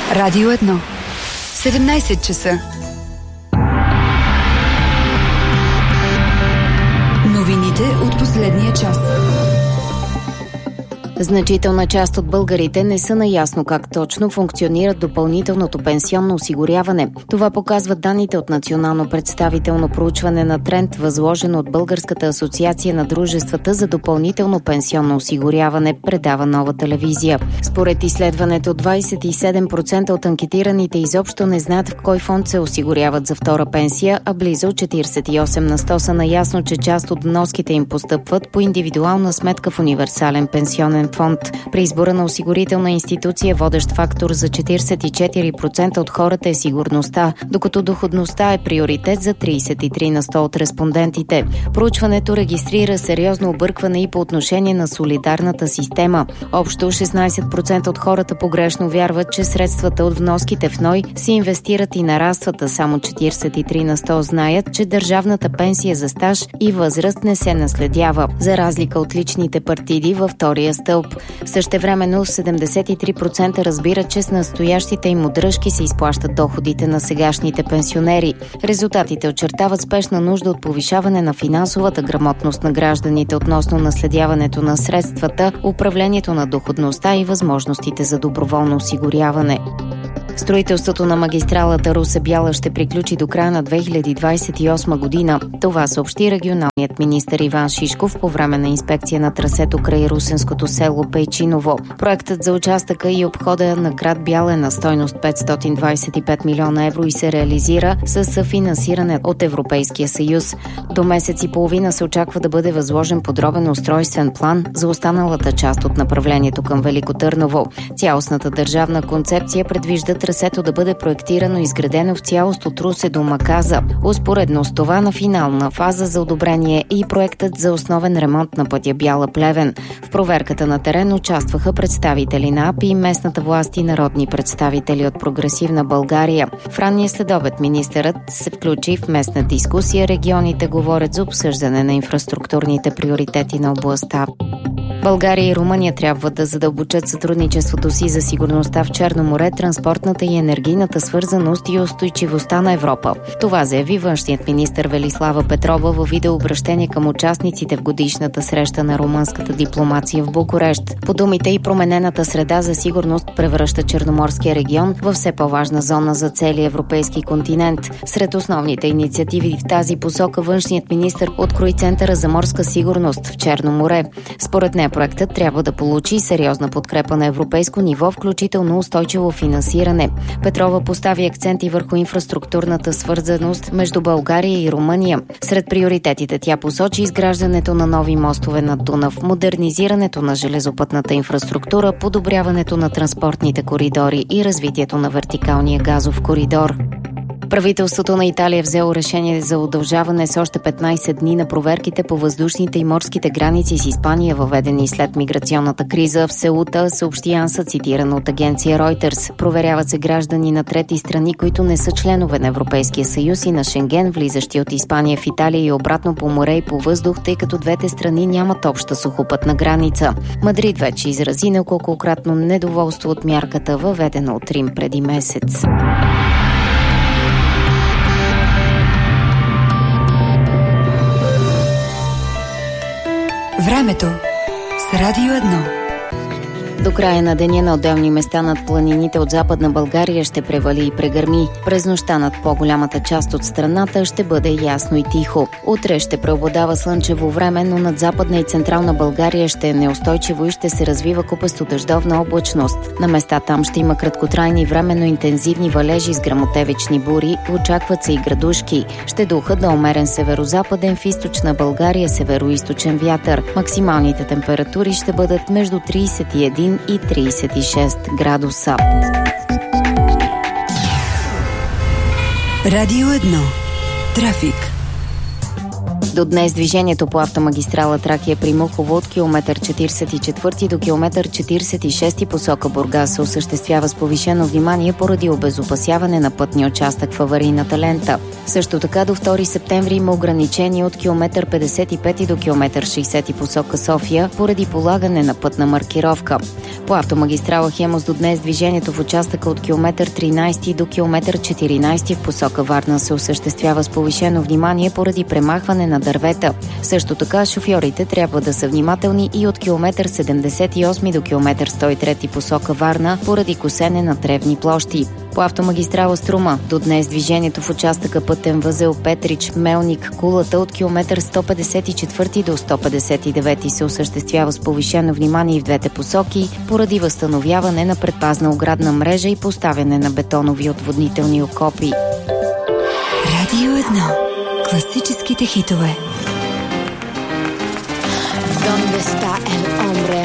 Радио 1. 17 часа. Новините от последния час. Значителна част от българите не са наясно как точно функционира допълнителното пенсионно осигуряване. Това показват данните от национално представително проучване на тренд, възложено от Българската асоциация на дружествата за допълнително пенсионно осигуряване, предава Нова телевизия. Според изследването, 27% от анкетираните изобщо не знаят в кой фонд се осигуряват за втора пенсия, а близо 48% са наясно, че част от вноските им постъпват по индивидуална сметка в универсален пенсионен фонд. При избора на осигурителна институция водещ фактор за 44% от хората е сигурността, докато доходността е приоритет за 33% от респондентите. Проучването регистрира сериозно объркване и по отношение на солидарната система. Общо 16% от хората погрешно вярват, че средствата от вноските в НОИ се инвестират и нарастват, а само 43% знаят, че държавната пенсия за стаж и възраст не се наследява, за разлика от личните партиди във втория стълб. Същевременно 73% разбират, че с настоящите им удръжки се изплащат доходите на сегашните пенсионери. Резултатите очертават спешна нужда от повишаване на финансовата грамотност на гражданите относно наследяването на средствата, управлението на доходността и възможностите за доброволно осигуряване. Строителството на магистралата Русе-Бяла ще приключи до края на 2028 година. Това съобщи регионалният министър Иван Шишков по време на инспекция на трасето край русенското село Пейчиново. Проектът за участъка и обхода на град Бяла е на стойност 525 милиона евро и се реализира с съфинансиране от Европейския съюз. До месец и половина се очаква да бъде възложен подробен устройствен план за останалата част от направлението към Велико Търново. Цялостната държавна концепция предвижда трасето да бъде проектирано и изградено в цялост от Русе до Маказа. Успоредно с това на финална фаза за одобрение и проектът за основен ремонт на пътя Бяла-Плевен. В проверката на терен участваха представители на АПИ, местната власт и народни представители от Прогресивна България. В ранния следобед министърът се включи в местна дискусия. Регионите говорят за обсъждане на инфраструктурните приоритети на областта. България и Румъния трябва да задълбочат сътрудничеството си за сигурността в Черно море, транспортната и енергийната свързаност и устойчивостта на Европа. Това заяви външният министър Велислава Петрова във видеообращение към участниците в годишната среща на румънската дипломация в Букурещ. По думите и променената среда за сигурност превръща Черноморския регион във все по-важна зона за целия европейски континент. Сред основните инициативи в тази посока външният министър открои Центъра за морска сигурност в Черно море. Според нея проектът трябва да получи сериозна подкрепа на европейско ниво, включително устойчиво финансиране. Петрова постави акценти върху инфраструктурната свързаност между България и Румъния. Сред приоритетите тя посочи изграждането на нови мостове над Дунав, модернизирането на железопътната инфраструктура, подобряването на транспортните коридори и развитието на вертикалния газов коридор. Правителството на Италия взело решение за удължаване с още 15 дни на проверките по въздушните и морските граници с Испания, въведени след миграционната криза в Сеута, съобщи Анса, цитирано от агенция Reuters. Проверяват се граждани на трети страни, които не са членове на Европейския съюз и на Шенген, влизащи от Испания в Италия и обратно по море и по въздух, тъй като двете страни нямат обща сухопътна граница. Мадрид вече изрази неколкократно недоволство от мярката, въведена от Рим преди месец. Времето с Радио 1. До края на деня на отделни места над планините от Западна България ще превали и прегърми. През нощта над по-голямата част от страната ще бъде ясно и тихо. Утре ще преобладава слънчево време, но над Западна и Централна България ще е неустойчиво и ще се развива купесто-дъждовна облачност. На места там ще има краткотрайни временно интензивни валежи с гръмотевични бури, очакват се и градушки. Ще духа до умерен северозападен, в източна България североизточен вятър. Максималните температури ще бъдат между 31 и 36 градуса. Радио 1. Трафик. До днес движението по автомагистрала Тракия при Мухово от километър 44 до километър 46 посока Бургас се осъществява с повишено внимание поради обезопасяване на пътния участък в аварийната лента. Също така до 2 септември има ограничение от километър 55 до километър 60 посока София поради полагане на пътна маркировка. По автомагистрала Хемус до днес движението в участъка от километър 13 до километър 14 в посока Варна се осъществява с повишено внимание поради премахване на дървета. Също така шофьорите трябва да са внимателни и от километър 78 до километър 103 посока Варна поради косене на тревни площи. По автомагистрала Струма до днес движението в участъка пътен възел Петрич, Мелник, Кулата от километър 154 до 159 се осъществява с повишено внимание в двете посоки поради възстановяване на предпазна оградна мрежа и поставяне на бетонови отводнителни окопи. Радио 1. Класическите хитове. ¿Dónde está el hombre